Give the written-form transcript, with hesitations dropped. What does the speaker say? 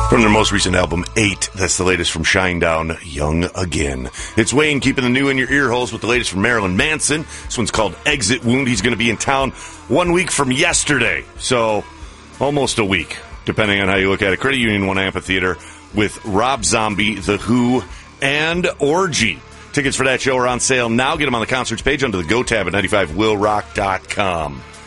From their most recent album, 8, that's the latest from Shinedown, Young Again. It's Wayne keeping the new in your ear holes with the latest from Marilyn Manson. This one's called Exit Wound. He's going to be in town 1 week from yesterday, so almost a week, depending on how you look at it. Credit Union One Amphitheater with Rob Zombie, The Who, and Orgy. Tickets for that show are on sale now. Get them on the concerts page under the Go tab at 95willrock.com.